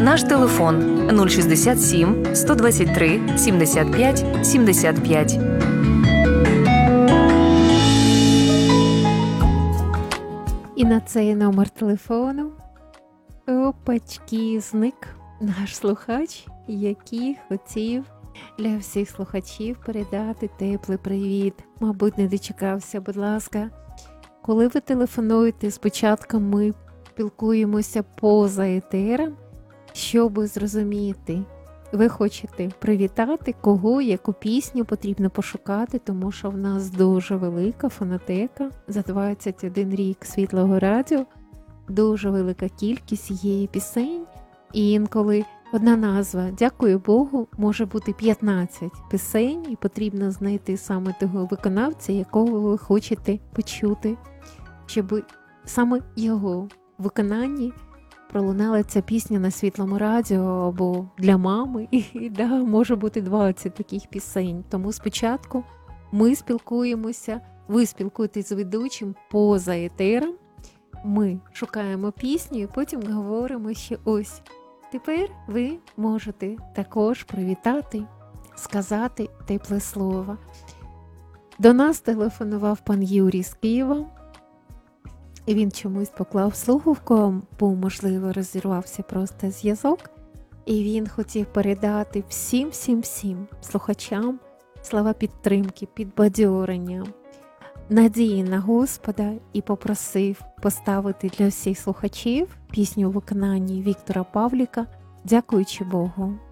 Наш телефон 067 123 75 75. І на цей номер телефону опачки зник наш слухач, який хотів для всіх слухачів передати теплий привіт. Мабуть, не дочекався, будь ласка. Коли ви телефонуєте, спочатку ми спілкуємося поза етером, щоб зрозуміти, ви хочете привітати кого, яку пісню потрібно пошукати, тому що в нас дуже велика фонотека за 21 рік Світлого радіо, дуже велика кількість є пісень, і інколи одна назва, дякую Богу, може бути 15 пісень, і потрібно знайти саме того виконавця, якого ви хочете почути, щоб саме його виконанні пролунала ця пісня на Світлому радіо або для мами, і може бути 20 таких пісень. Тому спочатку ми спілкуємося, ви спілкуєтесь з ведучим поза етером, ми шукаємо пісню і потім говоримо ще ось. Тепер ви можете також привітати, сказати тепле слово. До нас телефонував пан Юрій з Києва. І він чомусь поклав слухавку, бо, можливо, розірвався просто зв'язок. І він хотів передати всім слухачам слова підтримки, підбадьорення, надії на Господа і попросив поставити для всіх слухачів пісню у виконанні Віктора Павліка «Дякуючи Богу».